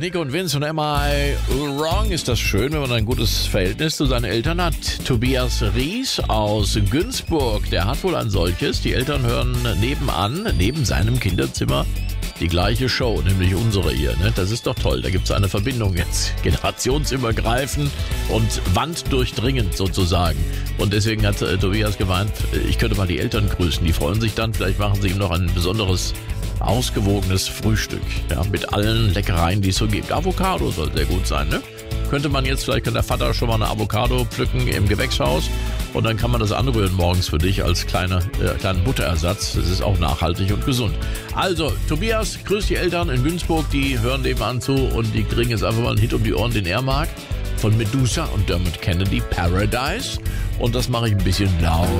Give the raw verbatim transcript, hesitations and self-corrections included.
Nico und Vince von Am I Wrong? Ist das schön, wenn man ein gutes Verhältnis zu seinen Eltern hat? Tobias Ries aus Günzburg, der hat wohl ein solches. Die Eltern hören nebenan, neben seinem Kinderzimmer, die gleiche Show, nämlich unsere hier. Ne? Das ist doch toll, da gibt es eine Verbindung jetzt, generationsübergreifend und wanddurchdringend sozusagen. Und deswegen hat äh, Tobias gemeint, ich könnte mal die Eltern grüßen. Die freuen sich dann, vielleicht machen sie ihm noch ein besonderes ausgewogenes Frühstück, ja, mit allen Leckereien, die es so gibt. Avocado soll sehr gut sein, ne? Könnte man jetzt, vielleicht kann der Vater schon mal eine Avocado pflücken im Gewächshaus und dann kann man das anrühren morgens für dich als kleine, äh, kleinen Butterersatz. Das ist auch nachhaltig und gesund. Also, Tobias, grüß die Eltern in Günzburg, die hören nebenan zu und die kriegen jetzt einfach mal einen Hit um die Ohren, den er mag, von Medusa und Dermot Kennedy, Paradise. Und das mache ich ein bisschen laut.